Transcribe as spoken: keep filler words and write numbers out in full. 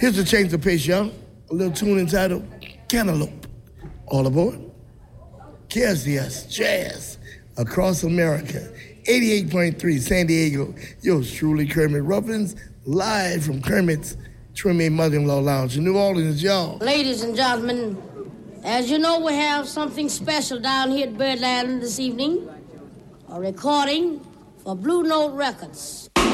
Here's a change of pace, y'all. A little tune entitled Cantaloupe. All aboard. K S D S Jazz across America. eighty-eight point three San Diego. Yours truly, Kermit Ruffins, live from Kermit's Trimmy Mother-in-Law Lounge in New Orleans, y'all. Ladies and gentlemen, as you know, we have something special down here at Birdland this evening. A recording for Blue Note Records.